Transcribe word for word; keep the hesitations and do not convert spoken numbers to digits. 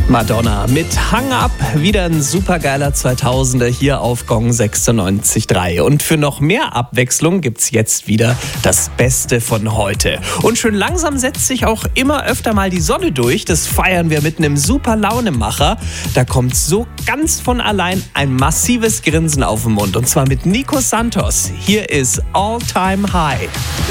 Madonna mit Hang Up, wieder ein supergeiler zweitausender hier auf Gong sechsundneunzig Komma drei. Und für noch mehr Abwechslung gibt's jetzt wieder das Beste von heute. Und schön langsam setzt sich auch immer öfter mal die Sonne durch. Das feiern wir mit einem super Launemacher. Da kommt so ganz von allein ein massives Grinsen auf den Mund. Und zwar mit Nico Santos. Hier ist All Time High.